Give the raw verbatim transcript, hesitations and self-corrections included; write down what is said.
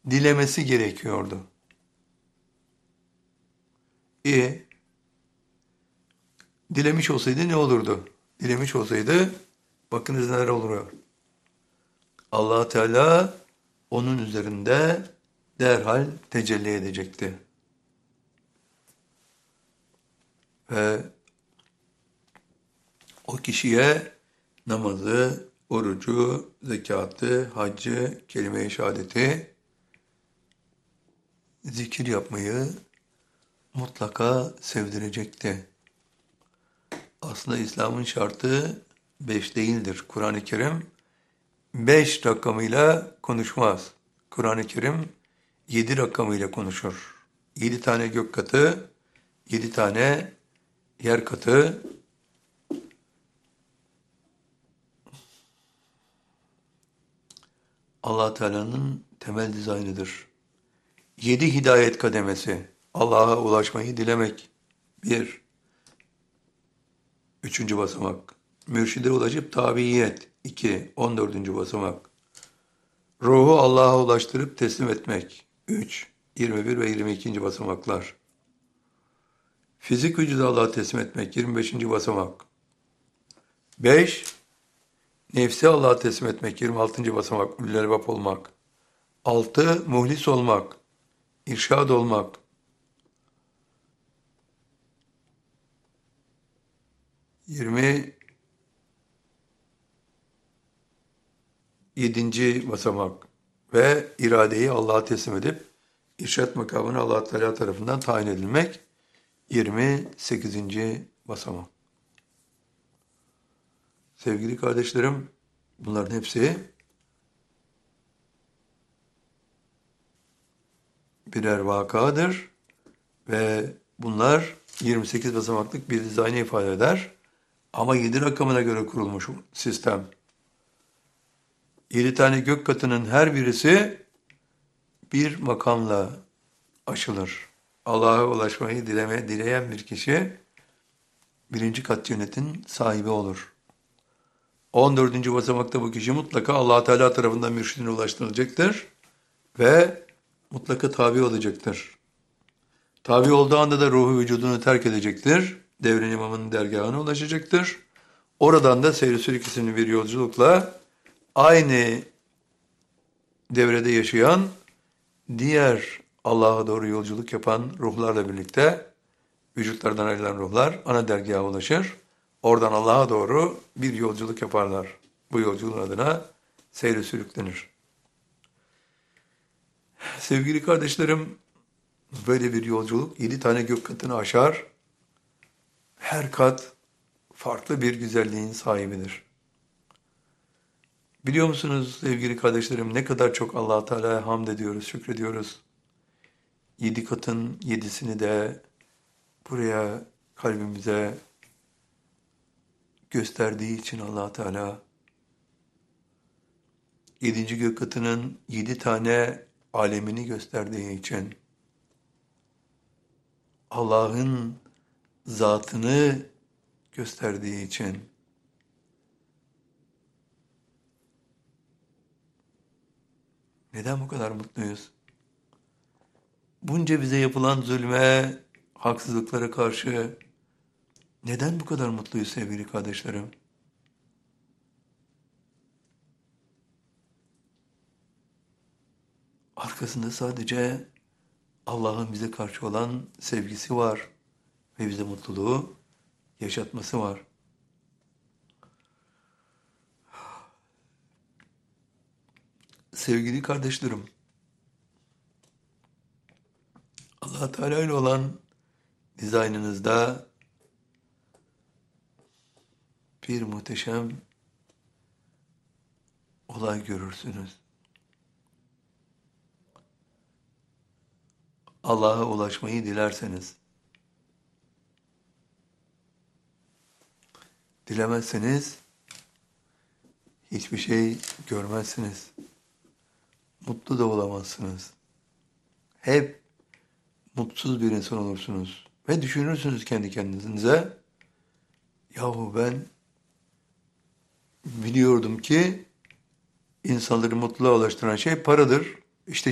dilemesi gerekiyordu. İyi, dilemiş olsaydı ne olurdu? Dilemiş olsaydı bakınız neler oluyor. Allah Teala onun üzerinde derhal tecelli edecekti. Ve o kişiye namazı, orucu, zekatı, haccı, kelime-i şehadeti, zikir yapmayı mutlaka sevdirecekti. Aslında İslam'ın şartı beş değildir. Kur'an-ı Kerim beş rakamıyla konuşmaz. Kur'an-ı Kerim yedi rakamıyla konuşur. Yedi tane gök katı, yedi tane yer katı, Allah Teala'nın temel dizaynıdır. Yedi hidayet kademesi. Allah'a ulaşmayı dilemek. Bir. Üçüncü basamak. Mürşide ulaşıp tabiiyet. İki. On dördüncü basamak. Ruhu Allah'a ulaştırıp teslim etmek. Üç. Yirmi bir ve yirmi ikinci basamaklar. Fizik vücudu Allah'a teslim etmek. Yirmi beşinci basamak. Beş. Nefsi Allah'a teslim etmek. Yirmi altıncı basamak. Müllelbap olmak. Altı. Muhlis olmak. İrşad olmak. Yirmi yedinci basamak ve iradeyi Allah'a teslim edip irşat makamına Allah Teala tarafından tayin edilmek. Yirmi sekizinci basamak. Sevgili kardeşlerim, bunların hepsi birer vakadır ve bunlar yirmi sekiz basamaklık bir dizaynı ifade eder. Ama yedi rakamına göre kurulmuş sistem. Yedi tane gök katının her birisi bir makamla aşılır. Allah'a ulaşmayı dileme, dileyen bir kişi birinci kat cennetin sahibi olur. on dördüncü basamakta bu kişi mutlaka Allah Teala tarafından mürşidine ulaştırılacaktır ve mutlaka tabi olacaktır. Tabi olduğu anda da ruhu vücudunu terk edecektir. Devrin imamının dergahına ulaşacaktır. Oradan da seyri sülük isimli bir yolculukla aynı devrede yaşayan diğer Allah'a doğru yolculuk yapan ruhlarla birlikte vücutlardan ayrılan ruhlar ana dergaha ulaşır. Oradan Allah'a doğru bir yolculuk yaparlar. Bu yolculuğun adına seyri sülük denir. Sevgili kardeşlerim, böyle bir yolculuk yedi tane gök katını aşar. Her kat farklı bir güzelliğin sahibidir. Biliyor musunuz sevgili kardeşlerim ne kadar çok Allah Teala'ya hamd ediyoruz, şükrediyoruz. Yedi katın yedisini de buraya kalbimize gösterdiği için Allah Teala yedinci gök katının yedi tane alemini gösterdiği için Allah'ın zatını gösterdiği için neden bu kadar mutluyuz? Bunca bize yapılan zulme, haksızlıklara karşı neden bu kadar mutluyuz sevgili kardeşlerim? Arkasında sadece Allah'ın bize karşı olan sevgisi var ve bize mutluluğu yaşatması var. Sevgili kardeşlerim, Allah Teala ile olan dizaynınızda bir muhteşem olay görürsünüz. Allah'a ulaşmayı dilerseniz, dilemezseniz hiçbir şey görmezsiniz. Mutlu da olamazsınız. Hep mutsuz bir insan olursunuz. Ve düşünürsünüz kendi kendinize, yahu ben biliyordum ki insanları mutluluğa ulaştıran şey paradır. İşte